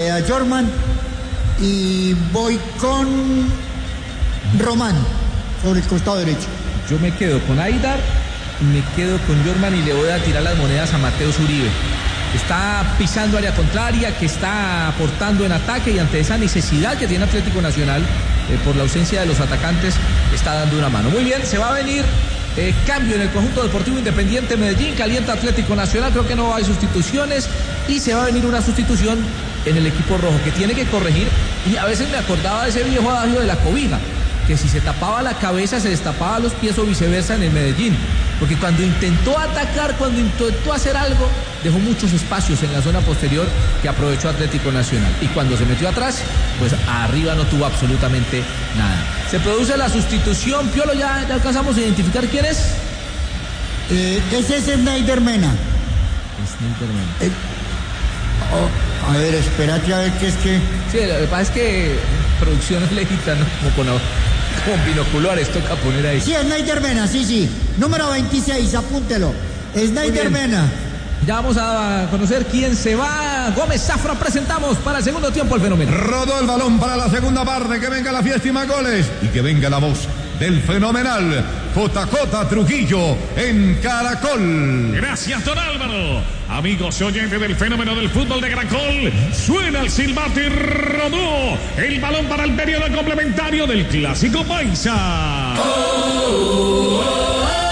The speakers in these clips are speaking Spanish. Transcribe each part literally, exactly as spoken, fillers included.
a Jorman y voy con Román sobre el costado derecho. Yo me quedo con Aidar, me quedo con Jorman y le voy a tirar las monedas a Mateus Uribe. Está pisando área contraria, que está aportando en ataque, y ante esa necesidad que tiene Atlético Nacional eh, por la ausencia de los atacantes, está dando una mano. Muy bien, se va a venir eh, cambio en el conjunto deportivo Independiente Medellín, calienta Atlético Nacional, creo que no hay sustituciones, y se va a venir una sustitución en el equipo rojo, que tiene que corregir, y a veces me acordaba de ese viejo adagio de la cobija, que si se tapaba la cabeza se destapaba los pies o viceversa en el Medellín, porque cuando intentó atacar, cuando intentó hacer algo, dejó muchos espacios en la zona posterior que aprovechó Atlético Nacional, y cuando se metió atrás, pues arriba no tuvo absolutamente nada. Se produce la sustitución. Piolo, ya, ya alcanzamos a identificar quién es. Eh, ese es Snyder Mena. Snyder Mena. Eh, oh, a ver, espérate a ver qué es que... Sí, lo que pasa es que producción es legítima, ¿no? Como con, con binoculares toca poner ahí. Sí, Snyder Mena, sí, sí. Número veintiséis, apúntelo. Snyder Mena. Ya vamos a conocer quién se va. Gómez Zafra, presentamos para el segundo tiempo el fenómeno. Rodó el balón para la segunda parte. Que venga la fiesta y más goles. Y que venga la voz del fenomenal J J Trujillo en Caracol. Gracias, don Álvaro. Amigos y oyentes del fenómeno del fútbol de Caracol, suena el silbato y rodó el balón para el periodo complementario del Clásico Paisa. Oh, oh, oh.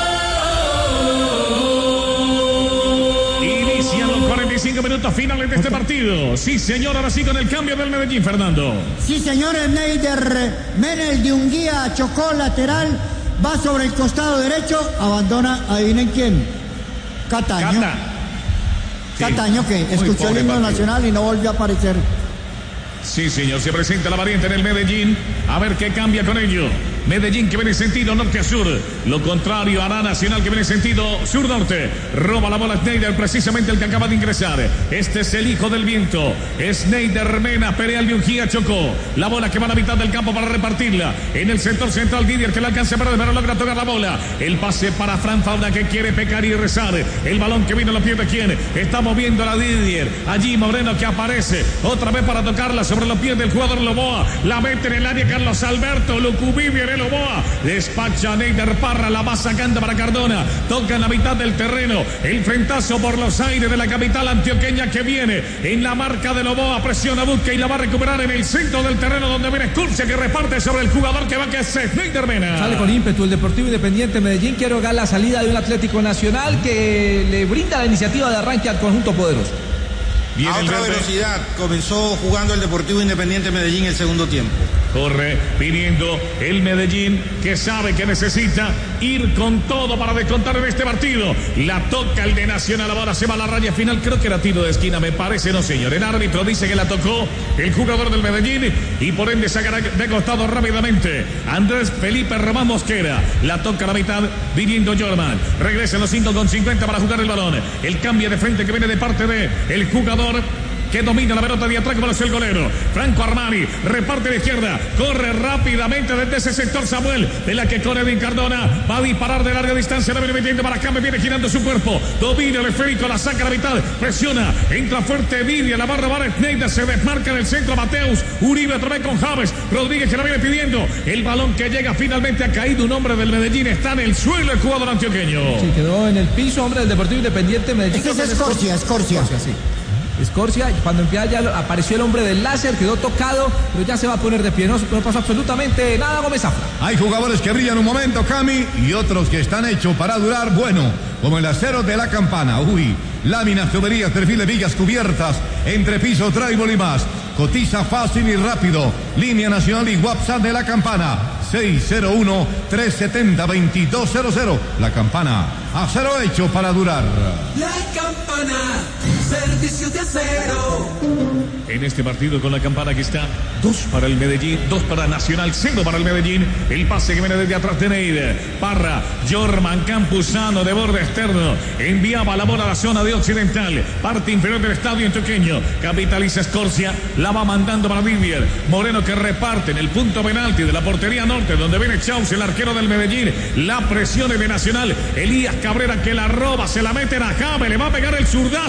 cuarenta y cinco minutos finales de este partido. Sí, señor, ahora sí con el cambio del Medellín, Fernando. Sí, señor, Snyder Mena, el de Unguía, chocó lateral, va sobre el costado derecho, abandona, adivinen quién. Cataño. Cata. Cataño, sí, que escuchó el himno nacional y no volvió a aparecer. Sí, señor, se presenta la variante en el Medellín. A ver qué cambia con ello. Medellín que viene en sentido norte a sur. Lo contrario hará Nacional que viene en sentido sur-norte. Roba la bola Snyder, precisamente el que acaba de ingresar. Este es el hijo del viento. Snyder Mena, Perea el Biungía, chocó. La bola que va a la mitad del campo para repartirla. En el sector central, Didier que la alcanza para pero logra tocar la bola. El pase para Fran Fauna que quiere pecar y rezar. El balón que vino a los pies de quién. Está moviendo la Didier. Allí Moreno que aparece. Otra vez para tocarla sobre los pies del jugador Loboa. La mete en el área Carlos Alberto. Lucubi viene Loboa. Despacha Neider Parra. La va sacando para Cardona. Toca en la mitad del terreno. El frentazo por los aires de la capital antioqueña que viene en la marca de Loboa. Presiona, busca y la va a recuperar en el centro del terreno donde viene Escurcia que reparte sobre el jugador que va que es Neider Mena. Sale con ímpetu el Deportivo Independiente Medellín. Quiero ver la salida de un Atlético Nacional que le brinda la iniciativa de arranque al conjunto poderoso. Viene a otra velocidad, comenzó jugando el Deportivo Independiente Medellín el segundo tiempo. Corre, viniendo el Medellín que sabe que necesita ir con todo para descontar en este partido. La toca el de Nacional, ahora se va a la raya final, creo que era tiro de esquina, me parece, no señor. El árbitro dice que la tocó el jugador del Medellín y por ende sacará de costado rápidamente. Andrés Felipe Román Mosquera, la toca a la mitad, viniendo Jorman. Regresa a los cinco con cincuenta para jugar el balón. El cambio de frente que viene de parte de el jugador que domina la pelota de atrás como lo hace el golero. Franco Armani reparte a la izquierda, corre rápidamente desde ese sector Samuel, de la que corre Edwin Cardona, va a disparar de larga distancia, la viene metiendo para acá, me viene girando su cuerpo, domina el esférico, la saca a la mitad, presiona, entra fuerte Vidia, la va a robar Snyder, se desmarca en el centro Mateus, Uribe otra vez con Javes, Rodríguez que la viene pidiendo, el balón que llega finalmente ha caído un hombre del Medellín, está en el suelo el jugador antioqueño. Sí, quedó en el piso, hombre del Deportivo Independiente Medellín. Este es Escorcia, Escorcia. Escorcia, sí. Escorcia, cuando en ya apareció el hombre del láser, quedó tocado, pero ya se va a poner de pie, no, no pasó absolutamente nada. Gómez Zafra. Hay jugadores que brillan un momento, Cami, y otros que están hechos para durar, bueno, como el acero de la Campana. Uy, láminas, tuberías, perfiles, vigas cubiertas, entrepiso, trébol y más. Cotiza fácil y rápido. Línea nacional y WhatsApp de la Campana. seis cero uno, tres siete cero, dos dos cero cero. La Campana, acero hecho para durar. La Campana, servicio de acero. En este partido con la Campana que está dos para el Medellín, dos para Nacional, cero para el Medellín. El pase que viene desde atrás de Neider Parra, Jorman Campuzano de borde externo, enviaba la bola a la zona de occidental, parte inferior del estadio antioqueño, capitaliza Escorcia, la va mandando para Didier, Moreno que reparte en el punto penalti de la portería norte, donde viene Chaus, el arquero del Medellín, la presión de Nacional, Elías Cabrera que la roba, se la mete a Jame, le va a pegar el zurdazo,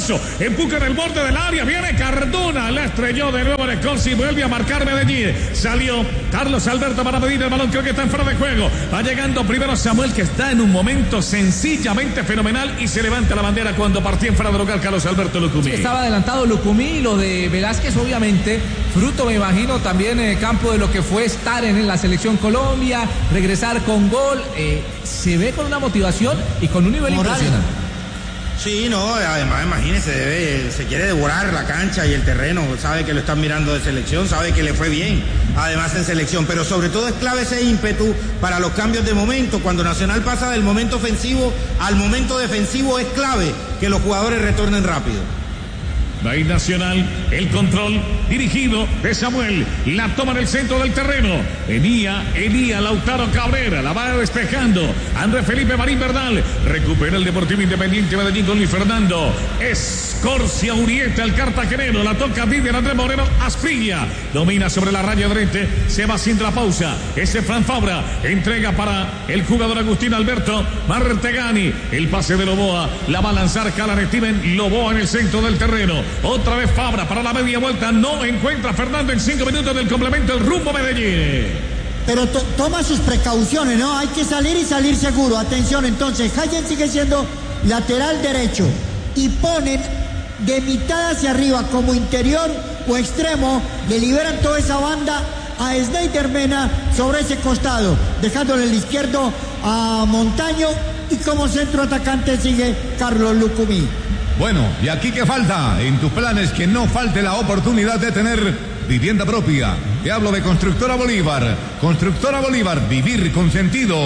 empuja en el borde del área, viene Cardona, la estrelló de nuevo en Escorsi, vuelve a marcar Medellín, salió Carlos Alberto para pedir el balón, creo que está en fuera de juego, va llegando primero Samuel, que está en un momento sencillamente fenomenal y se levanta la bandera cuando partía en fuera de lugar Carlos Alberto Lucumí. Estaba adelantado Lucumí y lo de Velázquez obviamente, fruto me imagino también en el campo de lo que fue estar en la selección Colombia, regresar con gol, eh, se ve con una motivación y con un nivel Moral. impresionante. Sí, no, además imagínese, debe, se quiere devorar la cancha y el terreno, sabe que lo están mirando de selección, sabe que le fue bien, además en selección, pero sobre todo es clave ese ímpetu para los cambios de momento. Cuando Nacional pasa del momento ofensivo al momento defensivo, es clave que los jugadores retornen rápido. Ahí Nacional, el control dirigido de Samuel, la toma en el centro del terreno, venía, venía Lautaro Cabrera, la va despejando, Andrés Felipe Marín Bernal, recupera el Deportivo Independiente Medellín con Luis Fernando, Escorcia Urieta, el cartagenero, la toca Vivian Andrés Moreno, Asprilla, domina sobre la raya derecha, se va sin la pausa, ese Fran Fabra, entrega para el jugador Agustín Alberto Martegani, el pase de Loboa, la va a lanzar Calan Steven, Loboa en el centro del terreno. Otra vez Fabra para la media vuelta, no encuentra Fernando en cinco minutos del complemento, el rumbo Medellín. Pero to toma sus precauciones, ¿no? Hay que salir y salir seguro. Atención, entonces, Hayen sigue siendo lateral derecho y ponen de mitad hacia arriba como interior o extremo, le liberan toda esa banda a Snyder Mena sobre ese costado, dejándole el izquierdo a Montaño y como centro atacante sigue Carlos Lucumí. Bueno, ¿y aquí qué falta? En tus planes que no falte la oportunidad de tener vivienda propia. Te hablo de Constructora Bolívar. Constructora Bolívar, vivir con sentido.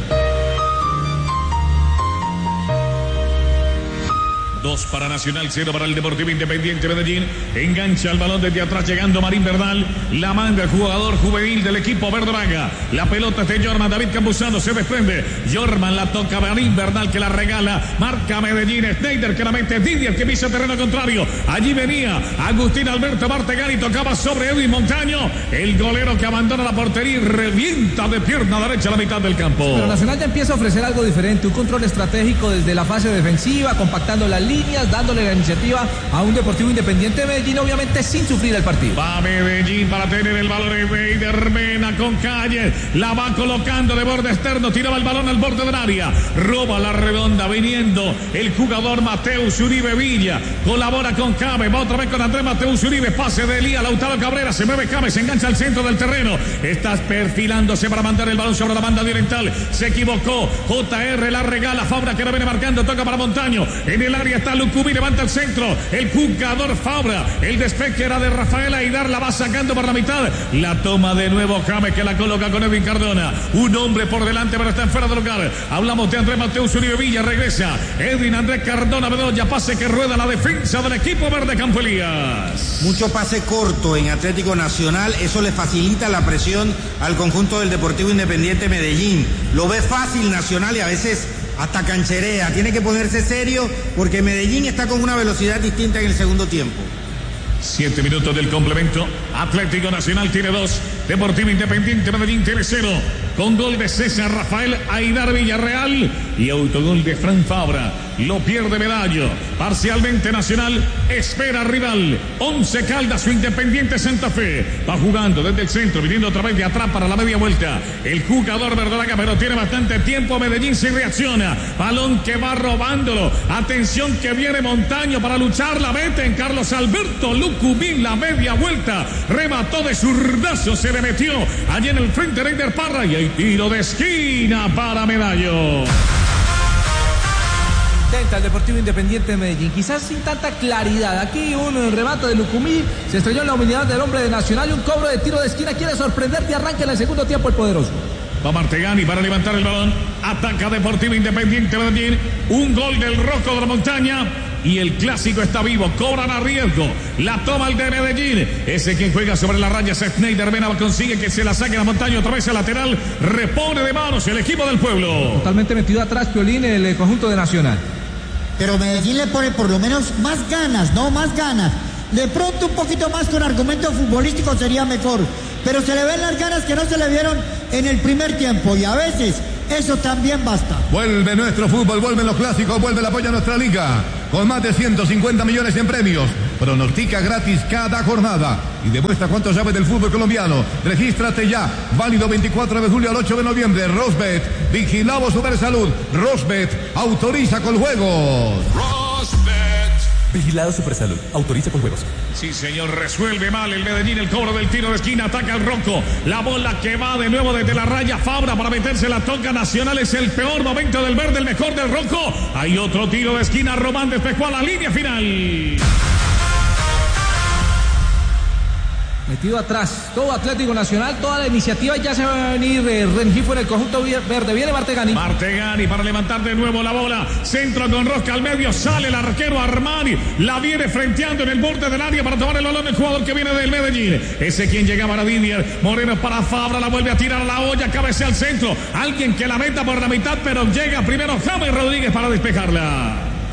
Dos para Nacional, cero para el Deportivo Independiente Medellín. Engancha el balón desde atrás llegando Marín Bernal. La manda el jugador juvenil del equipo verdolaga. La pelota es de Jorman. David Campuzano se desprende. Jorman la toca Marín Bernal que la regala. Marca Medellín. Snyder que la mete. Didier que pisa terreno contrario. Allí venía Agustín Alberto Martegani. Tocaba sobre Edwin Montaño. El golero que abandona la portería y revienta de pierna derecha a la mitad del campo. Pero Nacional ya empieza a ofrecer algo diferente. Un control estratégico desde la fase defensiva, compactando la líneas, dándole la iniciativa a un Deportivo Independiente de Medellín, obviamente sin sufrir el partido. Va Medellín para tener el balón de Snyder Mena con Calle, la va colocando de borde externo, tiraba el balón al borde del área, roba la redonda, viniendo el jugador Mateus Uribe Villa, colabora con Cabe, va otra vez con Andrés Mateus Uribe, pase de Elías, Lautaro Cabrera, se mueve Cabe, se engancha al centro del terreno, está perfilándose para mandar el balón sobre la banda oriental, se equivocó, J R la regala, Fabra que la viene marcando, toca para Montaño, en el área está Lucumí, levanta el centro, el jugador Fabra, el despeje era de Rafael Aidar, la va sacando por la mitad, la toma de nuevo James que la coloca con Edwin Cardona, un hombre por delante pero está en fuera de lugar, hablamos de Andrés Mateus Uribe Villa, regresa Edwin Andrés Cardona, Bedoya, pase que rueda la defensa del equipo verde Campo Elías. Mucho pase corto en Atlético Nacional, eso le facilita la presión al conjunto del Deportivo Independiente Medellín, lo ve fácil Nacional y a veces hasta cancherea, tiene que ponerse serio porque Medellín está con una velocidad distinta en el segundo tiempo. Siete minutos del complemento. Atlético Nacional tiene dos. Deportivo Independiente Medellín tiene cero. Con gol de César Rafael Aidar Villarreal y autogol de Fran Fabra. Lo pierde Medallo. Parcialmente Nacional espera rival. Once Caldas o Independiente Santa Fe. Va jugando desde el centro, viniendo otra vez de atrás para la media vuelta. El jugador verdolaga, pero tiene bastante tiempo. Medellín se reacciona. Balón que va robándolo. Atención que viene Montaño para luchar. La mete en Carlos Alberto Lucumí. La media vuelta. Remató de zurdazo. Se le metió allí en el frente de Eider Parra. Y hay tiro de esquina para Medallo. Intenta el Deportivo Independiente de Medellín, quizás sin tanta claridad. Aquí un remate de Lucumí, se estrelló en la unidad del hombre de Nacional y un cobro de tiro de esquina. Quiere sorprender de arranque en el segundo tiempo el poderoso. Va Martegani para levantar el balón. Ataca Deportivo Independiente de Medellín. Un gol del Roco de la Montaña. Y el clásico está vivo, cobran a riesgo, la toma el de Medellín, ese quien juega sobre la raya es Snyder Mena, consigue que se la saque a la Montaña, otra vez al lateral, repone de manos el equipo del pueblo. Totalmente metido atrás Piolín, el conjunto de Nacional. Pero Medellín le pone por lo menos más ganas, no más ganas. De pronto un poquito más con argumento futbolístico sería mejor, pero se le ven las ganas que no se le vieron en el primer tiempo y a veces eso también basta. Vuelve nuestro fútbol, vuelven los clásicos, vuelve el apoyo a nuestra liga. con más de ciento cincuenta millones en premios. Pronostica gratis cada jornada y demuestra cuánto sabes del fútbol colombiano. Regístrate ya, válido veinticuatro de julio al ocho de noviembre. Rosbet, vigilado Supersalud. Rosbet, autoriza con juegos. Vigilado Supersalud, autoriza con juegos. Sí, señor, resuelve mal el Medellín, el cobro del tiro de esquina, ataca al Rocco. La bola que va de nuevo desde la raya, Fabra para meterse, la toca Nacional, es el peor momento del verde, el mejor del Rocco. Hay otro tiro de esquina, Román despejó a la línea final. Metido atrás, todo Atlético Nacional, toda la iniciativa, ya se va a venir eh, Rengifo en el conjunto verde. Viene Martegani. Martegani para levantar de nuevo la bola. Centro con rosca al medio, sale el arquero Armani. La viene frenteando en el borde del área para tomar el balón el jugador que viene del Medellín. Ese quien llegaba a Didier. Moreno para Fabra, la vuelve a tirar a la olla, cabecea al centro. Alguien que la meta por la mitad, pero llega primero James Rodríguez para despejarla.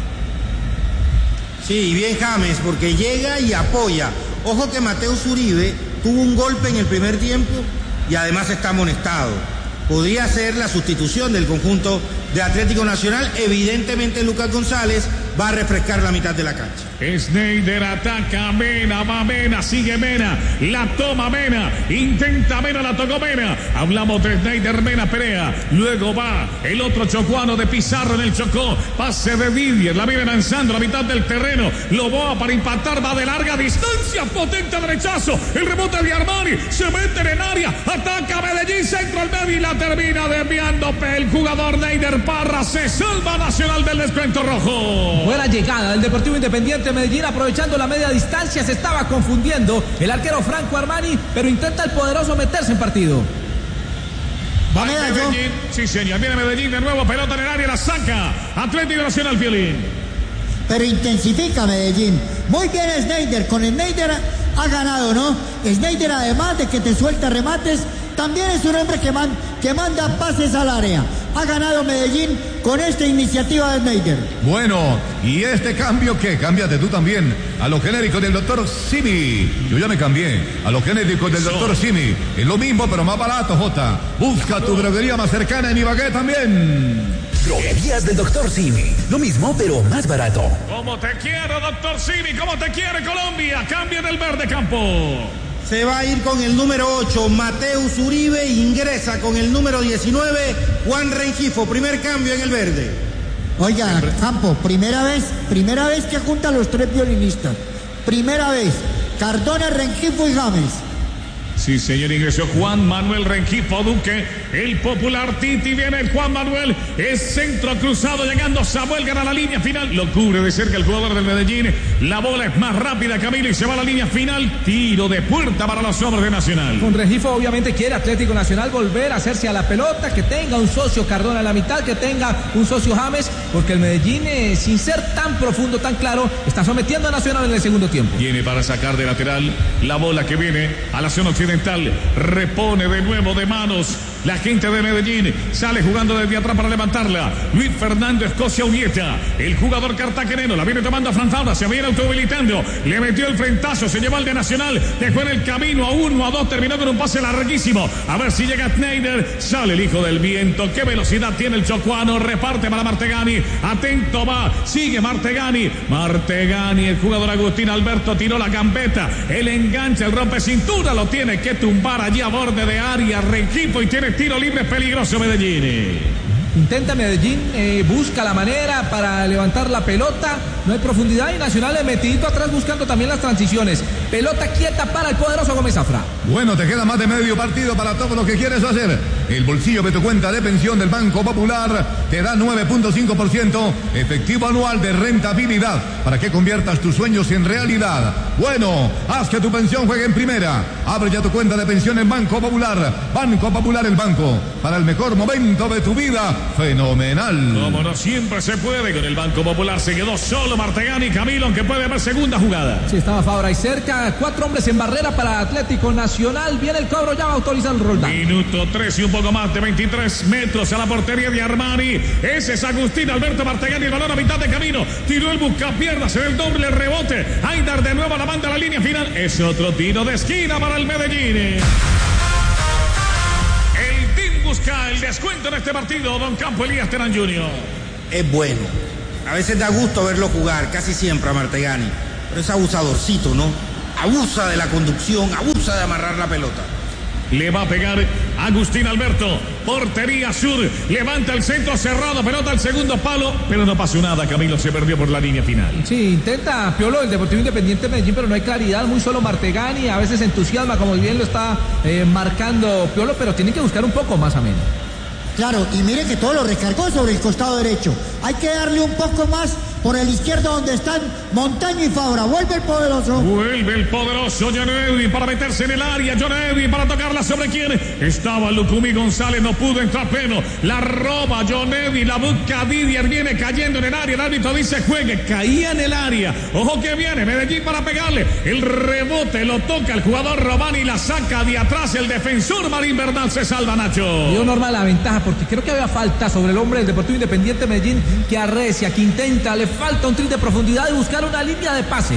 Sí, bien James, porque llega y apoya. Ojo que Mateus Uribe tuvo un golpe en el primer tiempo y además está amonestado. Podría ser la sustitución del conjunto de Atlético Nacional. Evidentemente Lucas González va a refrescar la mitad de la cancha. Schneider ataca a Mena, va Mena, sigue Mena, la toma Mena, intenta Mena, la tocó Mena. Hablamos de Schneider, Mena, Perea. Luego va el otro chocuano de Pizarro en el Chocó. Pase de Didier, la viene lanzando a la mitad del terreno. Loboa para impactar, va de larga distancia, potente derechazo. El rebote de Armani, se mete en área, ataca a Medellín, centro al medio y la termina desviando el jugador Neider Parra. Se salva Nacional del descuento rojo. Buena llegada del Deportivo Independiente Medellín, aprovechando la media distancia, se estaba confundiendo el arquero Franco Armani, pero intenta el poderoso meterse en partido. Va Medellín, sí señor, viene Medellín de nuevo, pelota en el área, la saca Atlético Nacional, Piolín. Pero intensifica Medellín. Muy bien Schneider, con Schneider ha ganado, ¿no? Schneider, además de que te suelta remates, también es un hombre que, man, que manda pases al área. Ha ganado Medellín con esta iniciativa de Schneider. Bueno, ¿y este cambio qué? Cámbiate tú también a lo genérico del doctor Simi. Yo ya me cambié a lo genérico del doctor Simi. Es lo mismo, pero más barato, Jota. Busca tu droguería más cercana en Ibagué también. Droguerías del doctor Simi. Lo mismo, pero más barato. Como te quiero, doctor Simi, como te quiere Colombia. Cambia del verde campo. Se va a ir con el número ocho, Mateus Uribe, ingresa con el número diecinueve, Juan Rengifo, primer cambio en el verde. Oiga, Campo, primera vez, primera vez que junta a los tres violinistas. Primera vez, Cardona, Rengifo y James. Sí, señor, ingresó Juan Manuel Rengifo Duque, el popular Titi, viene el Juan Manuel, es centro cruzado, llegando Samuel, gana la línea final, lo cubre de cerca el jugador del Medellín, la bola es más rápida, Camilo, y se va a la línea final, tiro de puerta para los hombres de Nacional. Con Rengifo obviamente quiere Atlético Nacional volver a hacerse a la pelota, que tenga un socio Cardona a la mitad, que tenga un socio James, porque el Medellín, eh, sin ser tan profundo, tan claro, está sometiendo a Nacional en el segundo tiempo. Viene para sacar de lateral la bola que viene a la zona occidental. Repone de nuevo de manos la gente de Medellín, sale jugando desde atrás para levantarla Luis Fernando Escocia Urieta, el jugador cartagenero, la viene tomando a Fran Fabra, se viene autohabilitando, le metió el frentazo, se llevó al de Nacional, dejó en el camino a uno, a dos, terminó con un pase larguísimo, a ver si llega Schneider, sale el hijo del viento, qué velocidad tiene el chocuano, reparte para Martegani, atento va, sigue Martegani, Martegani, el jugador Agustín Alberto tiró la gambeta, el enganche, el rompe cintura, lo tiene que tumbar allí a borde de área, Rengifo, y tiene tiro libre peligroso Medellín. Intenta Medellín, eh, busca la manera para levantar la pelota, no hay profundidad y Nacional es metidito atrás buscando también las transiciones. Pelota quieta para el poderoso Gómez Zafra. Bueno, te queda más de medio partido para todo lo que quieres hacer. El bolsillo de tu cuenta de pensión del Banco Popular te da nueve punto cinco por ciento efectivo anual de rentabilidad para que conviertas tus sueños en realidad. Bueno, haz que tu pensión juegue en primera. Abre ya tu cuenta de pensión en Banco Popular. Banco Popular, el banco para el mejor momento de tu vida. Fenomenal. Como no siempre se puede, con el Banco Popular se quedó solo Martegani, Camilo, aunque puede haber segunda jugada. Sí, estaba Fabra ahí cerca, cuatro hombres en barrera para Atlético Nacional, viene el cobro, ya va a autorizar el Roldán. Minuto tres y un poco más de veintitrés metros a la portería de Armani, ese es Agustín Alberto Martegani, el balón a mitad de camino, tiró el buscapiernas en el doble rebote, Aidar de nuevo la manda a la línea final, es otro tiro de esquina para el Medellín. Busca el descuento en este partido, don Campo Elías Terán junior Es bueno. A veces da gusto verlo jugar, casi siempre a Martegani. Pero es abusadorcito, ¿no? Abusa de la conducción, abusa de amarrar la pelota. Le va a pegar Agustín Alberto. Portería sur. Levanta el centro cerrado. Pelota al segundo palo. Pero no pasó nada. Camilo se perdió por la línea final. Sí, intenta Piolo el Deportivo Independiente Medellín, pero no hay claridad. Muy solo Martegani. A veces entusiasma, como bien lo está eh, marcando Piolo, pero tiene que buscar un poco más a menos. Claro, y mire que todo lo recargó sobre el costado derecho. Hay que darle un poco más por el izquierdo donde están Montaño y Fabra. Vuelve el poderoso. Vuelve el poderoso John Edwin para meterse en el área. John Edwin para tocarla sobre quién. Estaba Lucumí González, no pudo entrar pleno. La roba John Edwin, la busca Didier, viene cayendo en el área. El árbitro dice juegue, caía en el área. Ojo que viene Medellín para pegarle. El rebote lo toca el jugador Román y la saca de atrás el defensor Marín Bernal. Se salva Nacho. Dio normal la ventaja porque creo que había falta sobre el hombre del Deportivo Independiente Medellín, que arrecia, que intenta, le falta un tris de profundidad y buscar una línea de pase.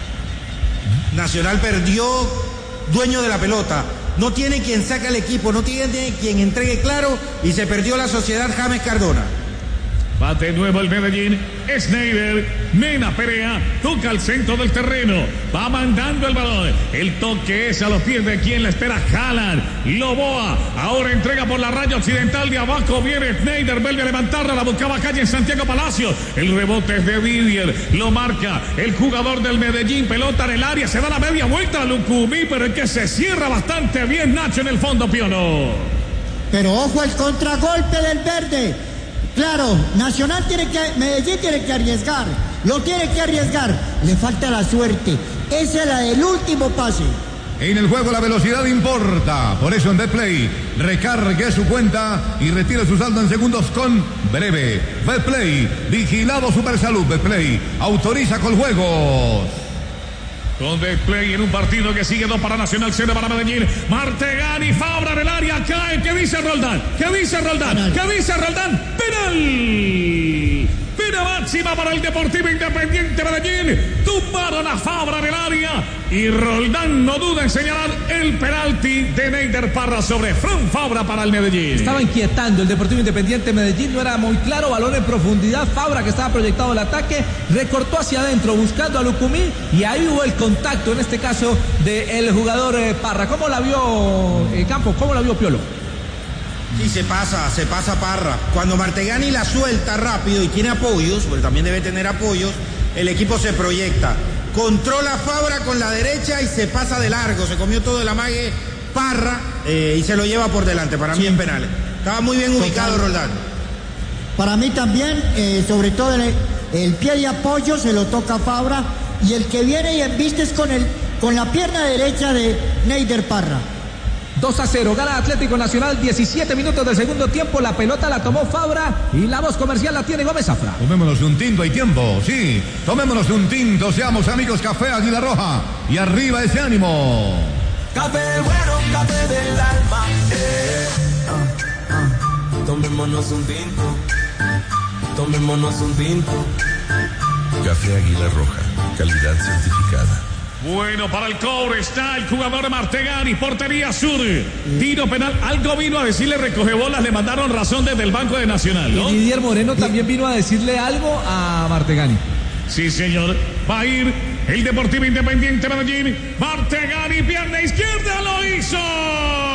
Nacional perdió dueño de la pelota. No tiene quien saque al equipo, no tiene quien entregue claro y se perdió la sociedad James Cardona. Bate nuevo el Medellín. Schneider, Mena Perea, toca al centro del terreno. Va mandando el balón. El toque es a los pies de quien la espera. Haaland, Loboa. Ahora entrega por la raya occidental. De abajo viene Schneider. Vuelve a levantarla. La buscaba calle en Santiago Palacios. El rebote es de Didier. Lo marca el jugador del Medellín. Pelota en el área. Se da la media vuelta a Lucumí. Pero es que se cierra bastante bien Nacho en el fondo, Piono. Pero ojo el contragolpe del verde. Claro, Nacional tiene que, Medellín tiene que arriesgar, lo tiene que arriesgar, le falta la suerte, esa es la del último pase. En el juego la velocidad importa, por eso en Betplay recargue su cuenta y retire su saldo en segundos con Breve. Betplay, vigilado Supersalud. Betplay, autoriza con juegos. Con Betplay en un partido que sigue dos para Nacional, cero para Medellín. Martegani, Fabra en el área, cae. ¿Qué dice Roldán? ¿Qué dice Roldán? Penal. ¿Qué dice Roldán? ¡Penal! Pena máxima para el Deportivo Independiente Medellín. Tumbaron a Fabra en el área y Roldán no duda en señalar el penalti de Neider Parra sobre Fran Fabra para el Medellín. Estaba inquietando el Deportivo Independiente Medellín, no era muy claro, balón en profundidad. Fabra, que estaba proyectado el ataque, recortó hacia adentro buscando a Lucumí y ahí hubo el contacto, en este caso del jugador eh, Parra. ¿Cómo la vio eh, Campos? ¿Cómo la vio Piolo? Sí, se pasa, se pasa Parra. Cuando Martegani la suelta rápido y tiene apoyos, porque también debe tener apoyos, el equipo se proyecta. Controla Fabra con la derecha y se pasa de largo. Se comió todo el amague Parra eh, y se lo lleva por delante. Para sí. mí en penales. Estaba muy bien ubicado Total. Roldán. Para mí también, eh, sobre todo el, el pie de apoyo se lo toca Fabra y el que viene y embiste es con, el, con la pierna derecha de Neider Parra. dos a cero, gana Atlético Nacional, diecisiete minutos del segundo tiempo, la pelota la tomó Fabra y la voz comercial la tiene Gómez Zafra. Tomémonos un tinto, hay tiempo, sí, tomémonos un tinto, seamos amigos, Café Águila Roja, y arriba ese ánimo. Café bueno, café del alma, eh. uh, uh. Tomémonos un tinto, tomémonos un tinto. Café Águila Roja, calidad certificada. Bueno, para el cobre está el jugador Martegani, portería sur, tiro penal. Algo vino a decirle recoge bolas, le mandaron razón desde el Banco de Nacional, ¿no? Y Didier Moreno también vino a decirle algo a Martegani. Sí, señor, va a ir el Deportivo Independiente Medellín. Martegani, pierna izquierda, lo hizo.